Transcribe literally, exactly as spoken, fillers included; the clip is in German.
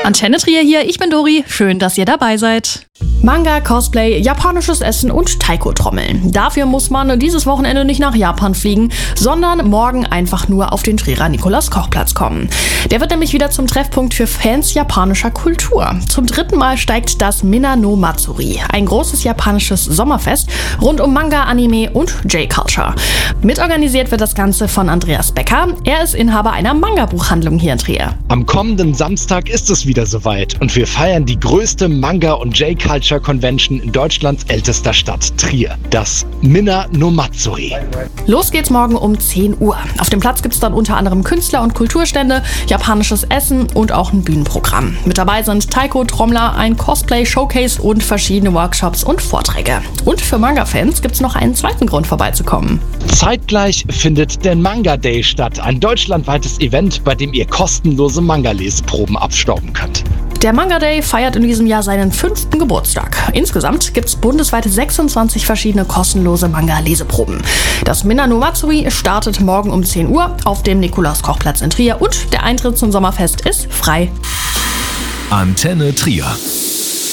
Antenne Trier hier, ich bin Dori. Schön, dass ihr dabei seid. Manga, Cosplay, japanisches Essen und Taiko-Trommeln. Dafür muss man dieses Wochenende nicht nach Japan fliegen, sondern morgen einfach nur auf den Trierer Nikolaus-Koch-Platz kommen. Der wird nämlich wieder zum Treffpunkt für Fans japanischer Kultur. Zum dritten Mal steigt das Minna no Matsuri, ein großes japanisches Sommerfest rund um Manga, Anime und J-Culture. Mitorganisiert wird das Ganze von Andreas Becker. Er ist Inhaber einer Manga-Buchhandlung hier in Trier. Am kommenden Samstag ist es wieder soweit und wir feiern die größte Manga- und J-Culture Convention in Deutschlands ältester Stadt Trier, das Minna no Matsuri. Los geht's morgen um zehn Uhr. Auf dem Platz gibt's dann unter anderem Künstler- und Kulturstände, japanisches Essen und auch ein Bühnenprogramm. Mit dabei sind Taiko, Trommler, ein Cosplay-Showcase und verschiedene Workshops und Vorträge. Und für Manga-Fans gibt's noch einen zweiten Grund vorbeizukommen. Zeitgleich findet der Manga Day statt, ein deutschlandweites Event, bei dem ihr kostenlose Manga-Leseproben abstauben könnt. Der Manga Day feiert in diesem Jahr seinen fünften Geburtstag. Insgesamt gibt es bundesweit sechsundzwanzig verschiedene kostenlose Manga-Leseproben. Das Minna no Matsuri startet morgen um zehn Uhr auf dem Nikolaus-Koch-Platz in Trier und der Eintritt zum Sommerfest ist frei. Antenne Trier.